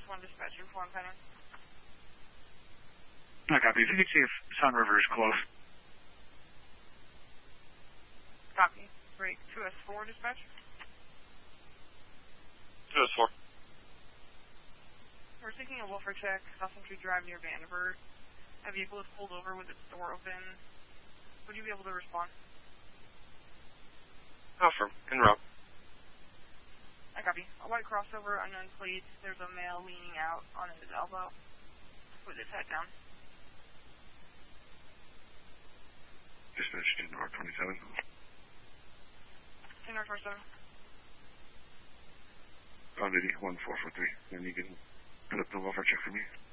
Northwest 1 dispatcher for pending. I copy. If you could see if Sun River is close. Copy. Break 2S4 dispatch. 2S4. We're seeking a welfare check, Dawson Tree Drive near Vandenberg. A vehicle is pulled over with its door open. Would you be able to respond? Affirm. En route. I copy. A white crossover, unknown plate. There's a male leaning out on his elbow with his head down. Dispatch to North 27. To North 27. Quantity 1443. Then you can put up the welfare check for me.